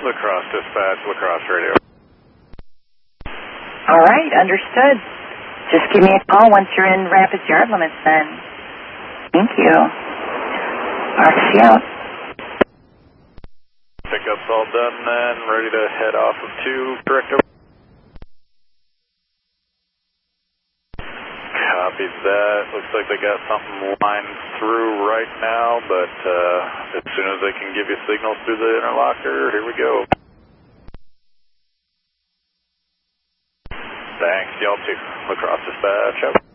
La Crosse dispatch, La Crosse radio. All right, understood. Just give me a call once you're in Rapids yard limits then. Thank you. RC out. Pickup's all done then, ready to head off of 2, correct over. Copy that. Looks like they got something lined through right now, but as soon as they can give you signals through the interlocker, here we go. Thanks, y'all too. La Crosse dispatch out.